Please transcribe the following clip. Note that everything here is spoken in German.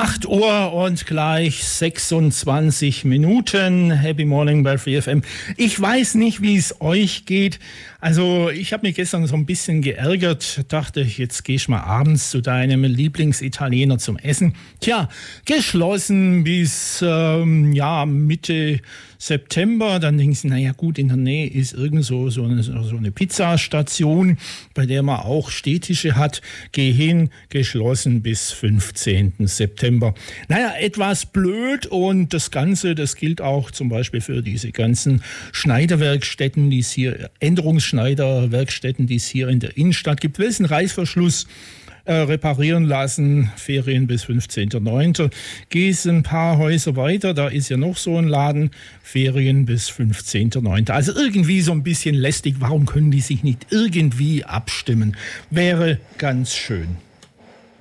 8 Uhr und gleich 26 Minuten. Happy Morning bei Free FM. Ich weiß nicht, wie es euch geht. Also ich habe mich gestern so ein bisschen geärgert. Dachte, jetzt geh ich mal abends zu deinem Lieblingsitaliener zum Essen. Tja, geschlossen bis Mitte September. Dann denken sie, naja gut, in der Nähe ist irgend so eine Pizzastation, bei der man auch Stehtische hat. Geh hin, geschlossen bis 15. September. Naja, etwas blöd, und das Ganze, das gilt auch zum Beispiel für diese ganzen Schneiderwerkstätten, die es hier, Änderungsschneiderwerkstätten, die es hier in der Innenstadt gibt. Willst einen Reißverschluss reparieren lassen, Ferien bis 15.09. Gehst ein paar Häuser weiter, da ist ja noch so ein Laden, Ferien bis 15.09. Also irgendwie so ein bisschen lästig. Warum können die sich nicht irgendwie abstimmen? Wäre ganz schön.